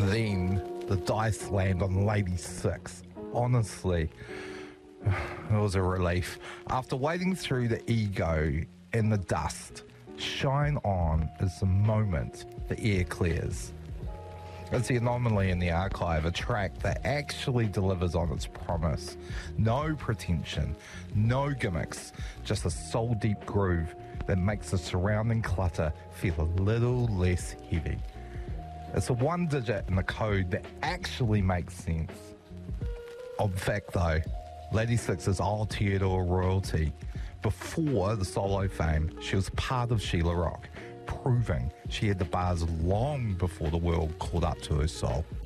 Then the dice land on Lady Six. Honestly, it was a relief. After wading through the ego and the dust, Shine On is the moment the air clears. It's the anomaly in the archive, a track that actually delivers on its promise. No pretension, no gimmicks, just a soul-deep groove that makes the surrounding clutter feel a little less heavy. It's the one digit in the code that actually makes sense. In fact though, Lady Six is Aotearoa royalty. Before the solo fame, she was part of Sheila Rock, proving she had the bars long before the world caught up to her soul.